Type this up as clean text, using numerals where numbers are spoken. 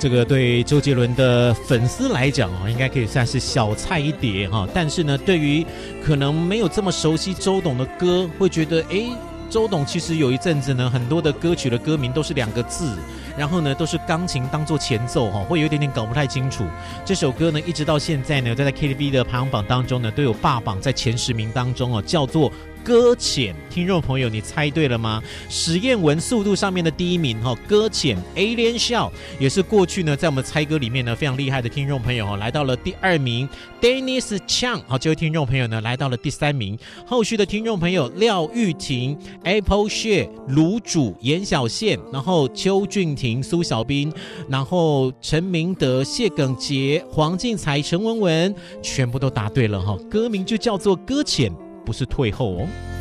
这个对周杰伦的粉丝来讲应该可以算是小菜一碟但是呢，对于可能没有这么熟悉周董的歌，会觉得周董其实有一阵子呢，很多的歌曲的歌名都是2个字，然后呢都是钢琴当做前奏会有一点点搞不太清楚。这首歌呢一直到现在呢，在 KTV 的排行榜当中呢都有霸榜在前10名当中叫做搁浅。听众朋友，你猜对了吗？史艳文速度上面的第1名搁浅 Alien Shell 也是过去呢在我们猜歌里面呢非常厉害的听众朋友来到了第2名。 Dennis Chang 这位听众朋友呢来到了第3名。后续的听众朋友廖玉婷、 Apple Share、 卤煮、严小宪，然后邱俊廷、苏小斌，然后陈明德、谢耿杰、黄靖才、陈文文，全部都答对了歌名就叫做搁浅，不是退后